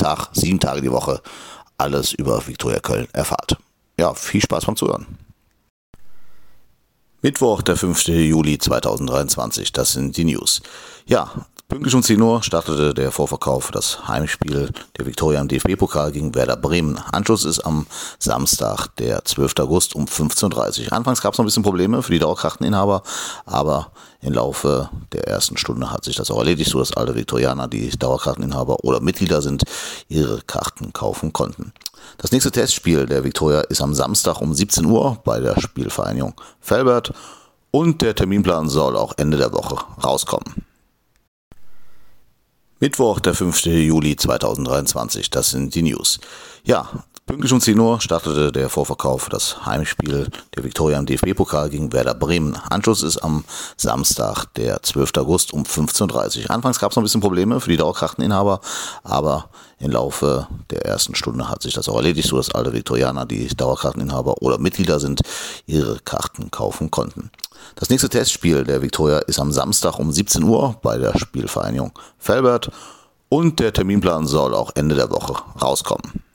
Tag, 7 Tage die Woche alles über Viktoria Köln erfahrt. Ja, viel Spaß beim Zuhören. Mittwoch, der 5. Juli 2023, das sind die News. Ja, pünktlich um 10 Uhr startete der Vorverkauf für das Heimspiel der Viktoria im DFB-Pokal gegen Werder Bremen. Anschluss ist am Samstag, der 12. August um 15:30 Uhr. Anfangs gab es noch ein bisschen Probleme für die Dauerkarteninhaber, aber im Laufe der ersten Stunde hat sich das auch erledigt, sodass alle Viktorianer, die Dauerkarteninhaber oder Mitglieder sind, ihre Karten kaufen konnten. Das nächste Testspiel der Viktoria ist am Samstag um 17 Uhr bei der Spielvereinigung Velbert und der Terminplan soll auch Ende der Woche rauskommen. Mittwoch, der 5. Juli 2023, das sind die News. Ja, pünktlich um 10 Uhr startete der Vorverkauf für das Heimspiel der Viktoria im DFB-Pokal gegen Werder Bremen. Anschluss ist am Samstag, der 12. August um 15:30 Uhr. Anfangs gab es noch ein bisschen Probleme für die Dauerkarteninhaber, aber im Laufe der ersten Stunde hat sich das auch erledigt, sodass alle Viktorianer, die Dauerkarteninhaber oder Mitglieder sind, ihre Karten kaufen konnten. Das nächste Testspiel der Viktoria ist am Samstag um 17 Uhr bei der Spielvereinigung Velbert und der Terminplan soll auch Ende der Woche rauskommen.